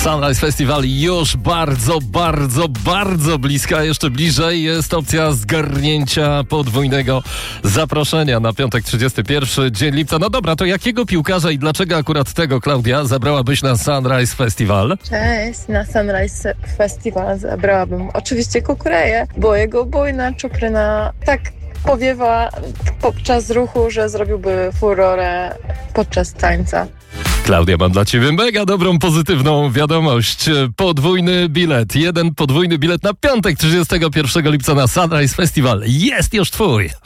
Sunrise Festival już bardzo, bardzo, bardzo bliska. Jeszcze bliżej jest opcja zgarnięcia podwójnego zaproszenia na piątek 31 dzień lipca. No dobra, to jakiego piłkarza i dlaczego akurat tego, Klaudia, zabrałabyś na Sunrise Festival? Cześć, na Sunrise Festival zabrałabym oczywiście Kukureję, bo jego bujna czupryna tak powiewa podczas ruchu, że zrobiłby furorę podczas tańca. Klaudia, mam dla ciebie mega dobrą, pozytywną wiadomość. Podwójny bilet, jeden podwójny bilet na piątek 31 lipca na Sunrise Festival jest już twój.